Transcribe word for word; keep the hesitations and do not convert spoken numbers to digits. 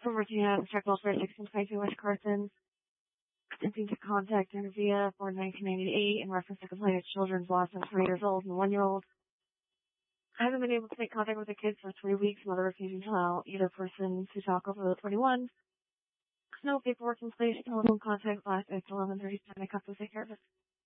from Virginia, check welfare sixteen twenty-two West Carson. Attempting to contact Intervia for nineteen ninety-eight in reference to complaint of children's lost of three years old and one year old. I haven't been able to make contact with the kids for three weeks, mother refusing to allow either person to talk over the twenty-one. No paperwork in place, telephone contact last April eleven thirty-seven. I have to take care of it.